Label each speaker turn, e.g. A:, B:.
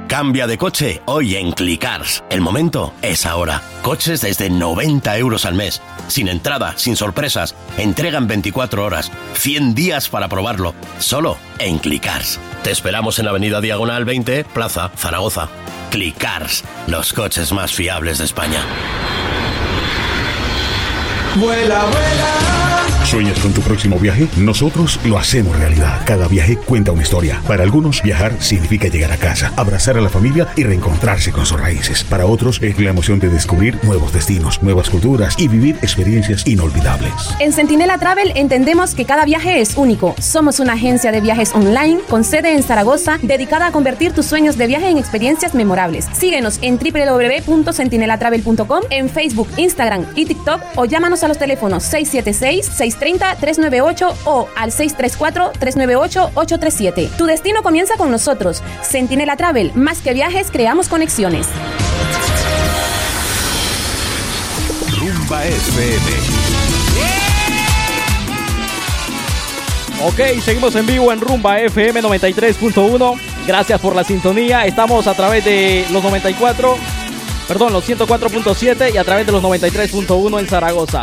A: Cambia de coche hoy en Clicars. El momento es ahora. Coches desde 90 euros al mes. Sin entrada, sin sorpresas. Entrega en 24 horas. 100 días para probarlo. Solo en Clicars. Te esperamos en la avenida Diagonal 20, Plaza Zaragoza. Clicars. Los coches más fiables de España.
B: Vuela, vuela.
C: ¿Sueñas con tu próximo viaje? Nosotros lo hacemos realidad. Cada viaje cuenta una historia. Para algunos, viajar significa llegar a casa, abrazar a la familia y reencontrarse con sus raíces. Para otros, es la emoción de descubrir nuevos destinos, nuevas culturas y vivir experiencias inolvidables.
D: En Centinela Travel entendemos que cada viaje es único. Somos una agencia de viajes online con sede en Zaragoza, dedicada a convertir tus sueños de viaje en experiencias memorables. Síguenos en www.centinelatravel.com, en Facebook, Instagram y TikTok, o llámanos a los teléfonos 676-630-398 o al 634-398-837. Tu destino comienza con nosotros. Centinela Travel, más que viajes, creamos conexiones.
E: Rumba FM.
F: Ok, seguimos en vivo en Rumba FM 93.1. Gracias por la sintonía. Estamos a través de los 104.7 y a través de los 93.1 en Zaragoza.